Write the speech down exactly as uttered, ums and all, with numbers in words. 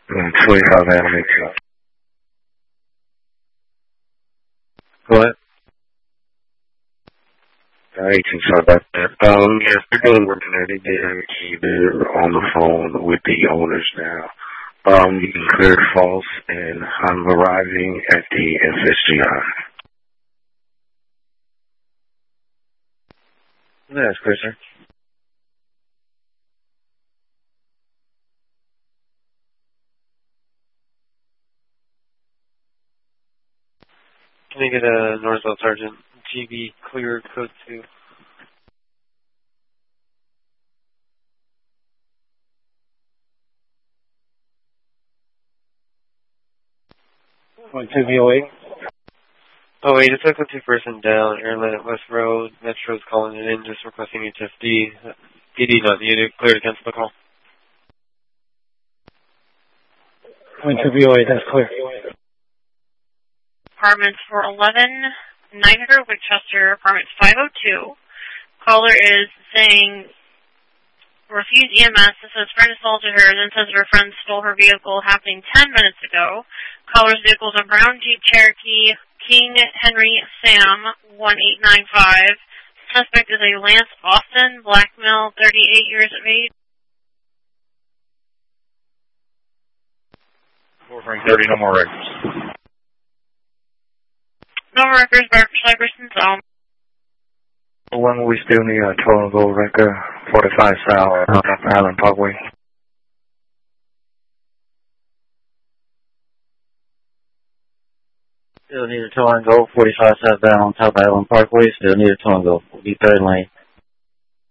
Um, twenty-five Avenue. What? I ain't too sorry about that. Um, yes, they're doing work in there. They did have a key. They're on the phone with the owners now. Um, you can clear it false, and I'm arriving at the F S G I. That's good, sir. Can you get a Northwell Sergeant G B clear code two? Point two V O eight. Oh wait, it took a two person down. Airline at West Road. Metro's calling it in, just requesting H F D. P D not needed. Cleared against the call. Point two V O eight, that's clear. Apartments four eleven, nine hundred Winchester, apartment five oh two. Caller is saying, refuse E M S. It says friend assaulted her, then says her friend stole her vehicle happening ten minutes ago. Caller's vehicle is a brown Jeep Cherokee, King Henry Sam, one eight nine five. Suspect is a Lance Austin, black male, thirty-eight years of age. four Frank thirty, no more records. No records, Barker Cyberston Zone. When we still need a total gold record, forty-five South, Island Parkway. Still need a tow and go, forty-five southbound on Top Island Parkway. Still need a tow and go. Be third lane.